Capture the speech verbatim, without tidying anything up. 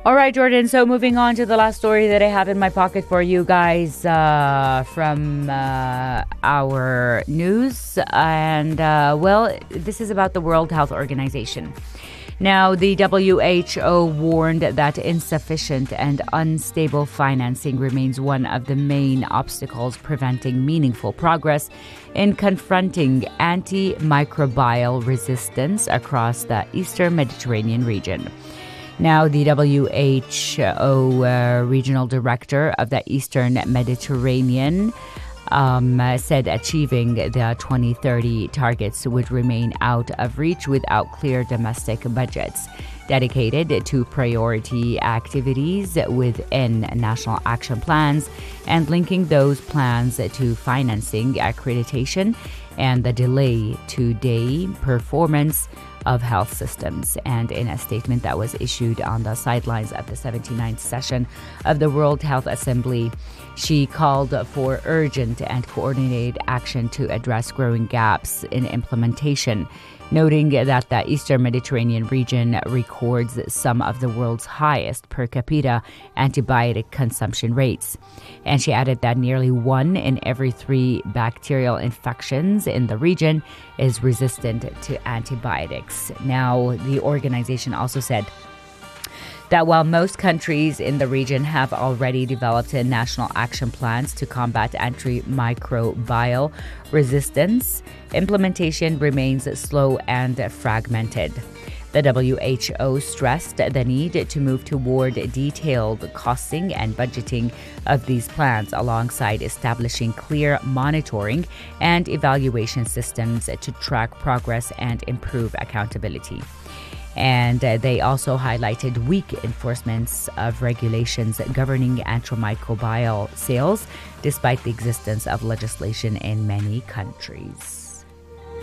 All right, Jordan. So moving on to the last story that I have in my pocket for you guys uh, from uh, our news. And, uh, well, this is about the World Health Organization. Now, the W H O warned that insufficient and unstable financing remains one of the main obstacles preventing meaningful progress in confronting antimicrobial resistance across the Eastern Mediterranean region. Now, the W H O uh, regional director of the Eastern Mediterranean um, said achieving the twenty thirty targets would remain out of reach without clear domestic budgets dedicated to priority activities within national action plans and linking those plans to financing, accreditation, and the delay to day performance of health systems. And in a statement that was issued on the sidelines of the seventy-ninth session of the World Health Assembly, she called for urgent and coordinated action to address growing gaps in implementation, noting that the Eastern Mediterranean region records some of the world's highest per capita antibiotic consumption rates. And she added that nearly one in every three bacterial infections in the region is resistant to antibiotics. Now, the organization also said that while most countries in the region have already developed national action plans to combat antimicrobial resistance, implementation remains slow and fragmented. The W H O stressed the need to move toward detailed costing and budgeting of these plans alongside establishing clear monitoring and evaluation systems to track progress and improve accountability. And uh, they also highlighted weak enforcements of regulations governing antimicrobial sales, despite the existence of legislation in many countries.